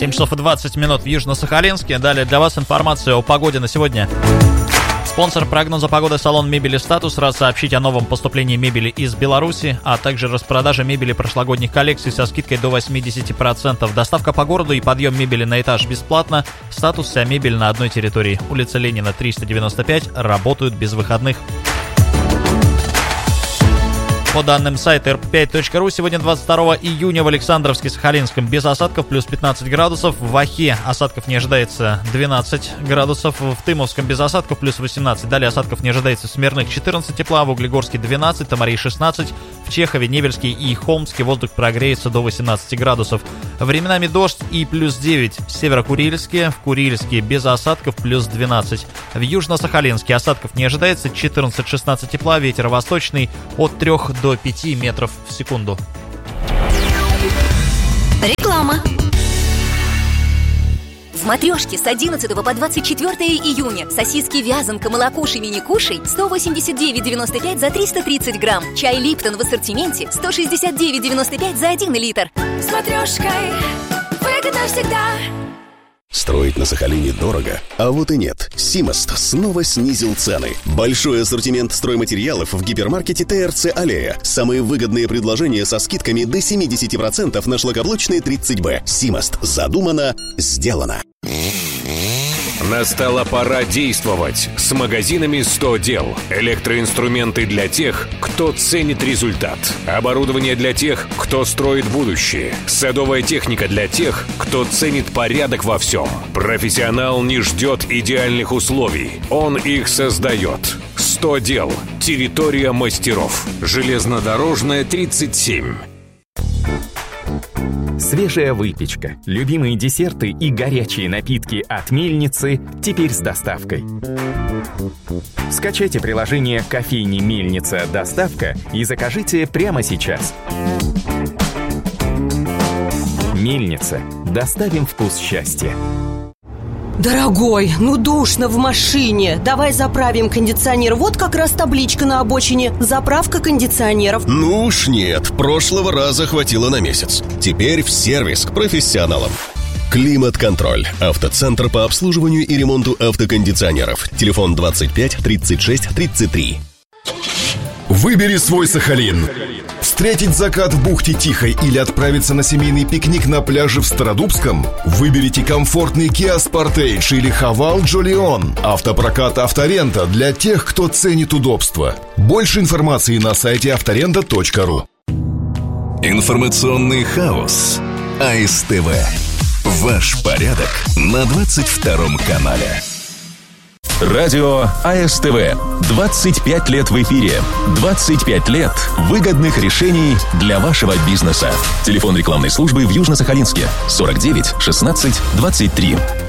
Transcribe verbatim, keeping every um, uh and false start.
семь часов и двадцать минут в Южно-Сахалинске. Далее для вас информация о погоде на сегодня. Спонсор прогноза погоды — салон мебели «Статус» рад сообщить о новом поступлении мебели из Беларуси, а также распродаже мебели прошлогодних коллекций со скидкой до восемьдесят процентов. Доставка по городу и подъем мебели на этаж бесплатно. «Статус» — вся мебель на одной территории. Улица Ленина, триста девяносто пять. Работают без выходных. По данным сайта эр пэ пять точка ру, сегодня двадцать второго июня в Александровске, Сахалинском без осадков, плюс пятнадцать градусов. В Охе осадков не ожидается, двенадцать градусов. В Тымовском без осадков, плюс восемнадцать. Далее осадков не ожидается в Смирных, четырнадцать тепла. В Углегорске двенадцать, Томари шестнадцать. В Чехове, Невельске и Холмске воздух прогреется до восемнадцати градусов. Временами дождь и плюс девять. В Северо-Курильске, в Курильске без осадков, плюс двенадцать. В Южно-Сахалинске осадков не ожидается, четырнадцать-шестнадцать тепла. Ветер восточный от трёх до пяти метров в секунду. Реклама. В «Матрешке» с одиннадцатого по двадцать четвёртое июня сосиски вязанка, молокуши, мини-кушай сто восемьдесят девять девяносто пять за триста тридцать грамм. Чай «Липтон» в ассортименте сто шестьдесят девять девяносто пять за один литр. С «Матрешкой» выгодно всегда. Строить на Сахалине дорого, а вот и нет. Симост снова снизил цены. Большой ассортимент стройматериалов в гипермаркете тэ эр цэ «Аллея». Самые выгодные предложения со скидками до семьдесят процентов на шлакоблочные тридцать бэ. Симост. Задумано, сделано. Настала пора действовать с магазинами сто дел. Электроинструменты для тех, кто ценит результат. Оборудование для тех, кто строит будущее. Садовая техника для тех, кто ценит порядок во всем. Профессионал не ждет идеальных условий. Он их создает. сто дел. Территория мастеров. Железнодорожная, тридцать семь. Свежая выпечка, любимые десерты и горячие напитки от Мельницы теперь с доставкой. Скачайте приложение кофейни «Мельница. Доставка» и закажите прямо сейчас. Мельница. Доставим вкус счастья. Дорогой, ну душно в машине. Давай заправим кондиционер. Вот как раз табличка на обочине. Заправка кондиционеров. Ну уж нет, прошлого раза хватило на месяц. Теперь в сервис к профессионалам. Климат-контроль. Автоцентр по обслуживанию и ремонту автокондиционеров. Телефон двадцать пять тридцать шесть тридцать три. Выбери свой Сахалин. Встретить закат в бухте Тихой или отправиться на семейный пикник на пляже в Стародубском? Выберите комфортный Kia Sportage или Haval Jolion. Автопрокат «Авторента» для тех, кто ценит удобство. Больше информации на сайте авторента точка ру. Информационный хаос. а эс тэ вэ. Ваш порядок на двадцать втором канале. Радио а эс тэ вэ. двадцать пять лет в эфире. двадцать пять лет выгодных решений для вашего бизнеса. Телефон рекламной службы в Южно-Сахалинске сорок девять шестнадцать двадцать три.